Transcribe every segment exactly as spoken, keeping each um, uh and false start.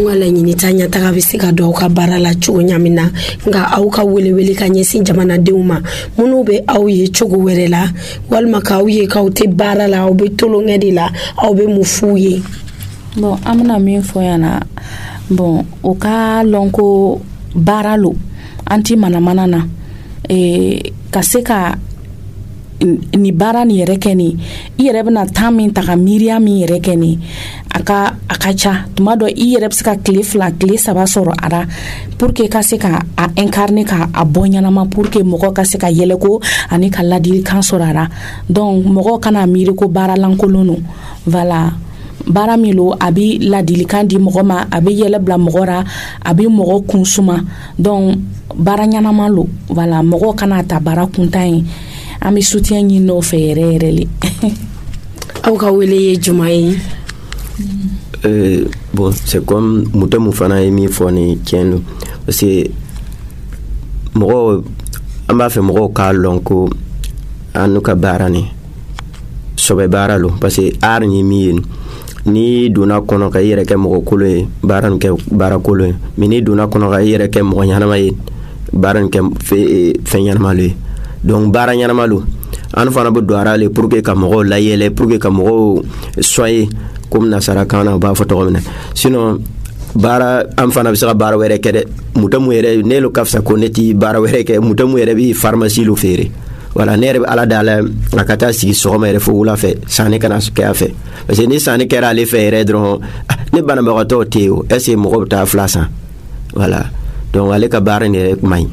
Anga la nyini tanya taga bisika do ka barala chugo nyamina nga au ka wele wele ka nyesi jamana deuma munu be au ye chugo werela walma ka au ye ka uti barala au be tolongedila au be mufuye. Bon amna min foyana bon o ka lonko baralo anti mana mana na e kaseka ni bara ni yɛrɛ kɛ ni i yɛrɛ bɛna temps min ta ka miiriya min yɛrɛ kɛ ni a ka a ka ca tuma dɔ i yɛrɛ bɛ se ka tile fila tile saba sɔrɔ a la pour que ka se ka a incarner ka a bɔ ɲɛnama pour que mɔgɔ ka se ka yɛlɛko ani ka ladilikan sɔrɔ a la donc mɔgɔ kana miiri ko baara lankolon don voilà baara min lo a bɛ ladilikan di mɔgɔ ma a bɛ yɛlɛ bila mɔgɔ ra a bɛ mɔgɔ kun suma donc baara ɲɛnama lo voilà mɔgɔ kana ta baara kuntan ye an bɛ soutien ɲini o fɛ yɛrɛ yɛrɛ le. Aw ka wele ye juma ye? Euh, bon, c'est comme muto mu fana ye min fɔ ni tiɲɛ don parce que mɔgɔw an b'a fɛ mɔgɔw k'a lɔn ko an n'u ka baara ni sɔbɛ baara lo parce que art ye min ye ni donna kɔnɔ ka i yɛrɛ kɛ mɔgɔ kolo ye baara nin kɛ baara kolo ye mais ni donna kɔnɔ ka i yɛrɛ kɛ mɔgɔ ɲanama ye baara nin kɛ fɛn ɲanama lo ye donc baara ɲanama lo an fana bɛ don ara le pour que ka mɔgɔw layɛlɛ pour que ka mɔgɔw soigner comme nasara kan na b'a fɔ tɔgɔ min na sinon baara an fana bɛ se ka baara wɛrɛ kɛ dɛ muto mu yɛrɛ ne lo ka fisa ko ne ti baara wɛrɛ kɛ muto mu yɛrɛ bi pharmacie lo feere voilà ne yɛrɛ bɛ ala d'ala a ka taa sigi sɔgɔma yɛrɛ fo wula fɛ sanni kana kɛ a fɛ parce que ni sanni kɛra ale fɛ yɛrɛ dɔrɔn ne banabagatɔw tɛ yen o est ce que mɔgɔ bɛ taa fila san voilà donc ale ka baara in yɛrɛ man ɲi.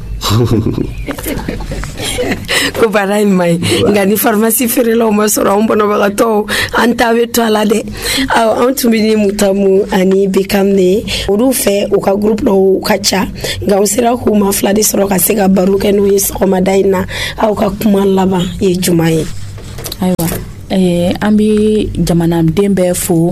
Ko baara in man ɲi nka ni pharmacie feerelaw ma sɔrɔ an banabagatɔw an ta bɛ to a la dɛ an tun bɛ ni Mutamu ani Bekam de olu fɛ u ka groupe dɔw ka ca nka u sera k'u ma fila de sɔrɔ ka se ka baro kɛ n'u ye sɔgɔmada in na aw ka kuma laban ye juma ye? Ayiwa eh, an bɛ jamanaden bɛɛ fo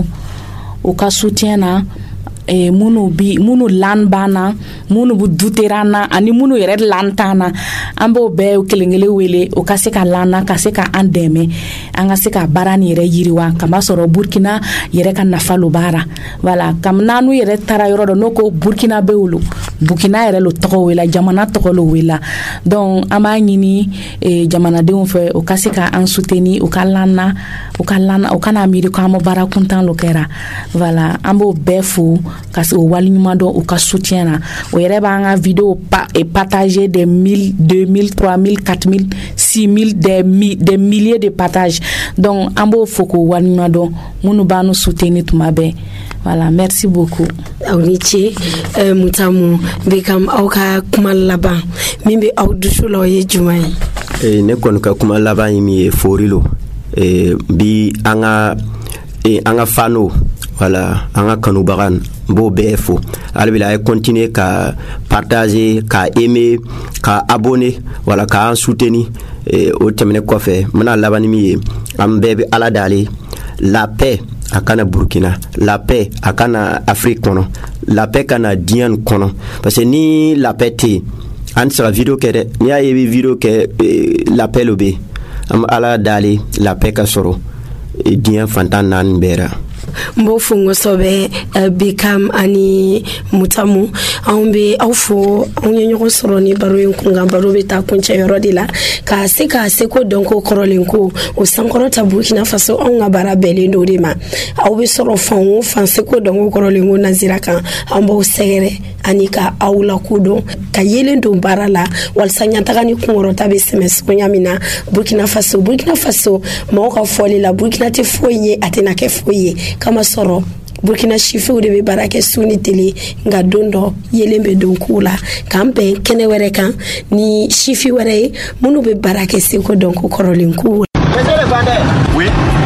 u ka soutien na eh, munu bi munu lan bana munu bu duterana ani munu yɛrɛ lan tana an b'o bɛɛ kelenkelen wele o ka se ka lana ka se ka an dɛmɛ an ka se ka baara ni yɛrɛ yiriwa kama sɔrɔ Burkina yɛrɛ ka nafa lo baara voilà kam nanu yɛrɛ tara yɔrɔ dɔ no ko Burkina bɛ wolo Burkina yɛrɛ lo tɔgɔ wela jamana tɔgɔ lo wela donc an b'a ɲini eh, jamanadenw fɛ o ka se ka an soutenir o ka lana o ka lana o kana miiri ko an ma baara kuntan lo kɛra voilà an b'o bɛɛ fo ka se o wali ɲuman dɔn o ka soutien na o yɛrɛ b'an ka vidéo pa, et partager des mille deux mille trois mille quatre mille six mille des, mi, des milliers de partages donc an b'o fo k'o wali ɲuman dɔn minnu b'an soutenir tuma bɛɛ voilà merci beaucoup. Aw ni ce euh, Mutamu Bekam aw ka kuma laban min bɛ aw dusu la o ye jumɛn ye? Eh, ne kɔni ka kuma laban ye min ye fori lo eh, bi an ka eh, an ka fano voilà an ka kanubaga b'o bɛɛ fo alibila ay continuer ka partager ka aimer ka abonner voilà ka an soutenir eh, o tɛmɛnen kɔfɛ mana laban ni min ye an bɛɛ bɛ ala dale la paix a kana Burkina la paix a kana Afrique kɔnɔ la paix kana diɲɛ kɔnɔ parce que ni la paix tɛ an sera vidéo kɛ dɛ ni y'a ye bɛ vidéo kɛ eh, la paix lo bɛ an ala dale la paix ka sɔrɔ eh, diɲɛ fantan naani bɛɛ ra. Mbo fungo sobe uh, Bekam ani Mutamu an be aw fo an ye ɲɔgɔn sɔrɔ ni baro in kun kan baro bɛ taa kuncɛ yɔrɔ de la ka se ka se ko dɔn ko kɔrɔlen ko o sankɔrɔta Burkina Faso an ka baara bɛɛlen do de ma aw bɛ sɔrɔ fan o fan se ko dɔn ko kɔrɔlen ko nazira kan an b'aw sɛgɛrɛ ani ka aw la kodɔn ka yelen don baara la walasa ɲataga ni kunkɔrɔta bɛ sɛmɛ sogoya min na Burkina Faso Burkina Faso mɔgɔw ka fɔli la Burkina tɛ foyi ye a tɛna kɛ foyi ye kama sɔrɔ Burkina sifiw de bɛ baara kɛ su ni tele nka don dɔ yelen bɛ don k'u la k'an bɛn kɛnɛ wɛrɛ kan ni sifi wɛrɛ ye minnu bɛ baara kɛ seko dɔn ko kɔrɔlen k'u. Monsieur le vendeur. Oui.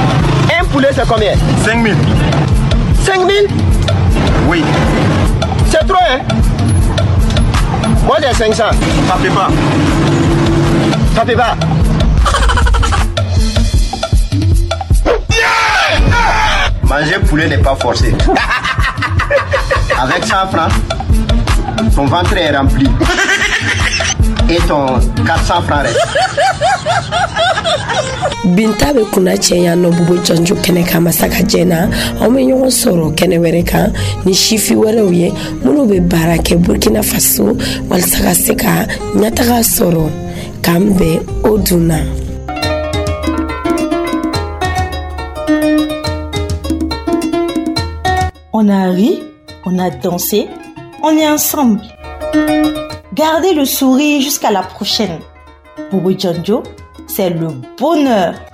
Un poulet c'est combien? cinq mille. cinq mille? Oui. C'est trop hein? Moi j'ai cinq cents. Ça fait pas. Ça fait pas. Manger poulet n'est pas forcé. Avec cent francs, son ventre est rempli. Et ton quatre cents francs reste. Binta be kuna cɛya nɔ bubu jɔnju kɛnɛ kan masaka jɛna anw be ɲɔgɔn sɔrɔ kɛnɛ wɛrɛ kan ni sifi wɛrɛw ye minnu be baara kɛ Burkina Faso walasa ka se ka ɲɛtaga sɔrɔ k'an bɛn o dunna. On a ri, on a dansé, on est ensemble. Gardez le sourire jusqu'à la prochaine. Boubou Djonjo, c'est le bonheur.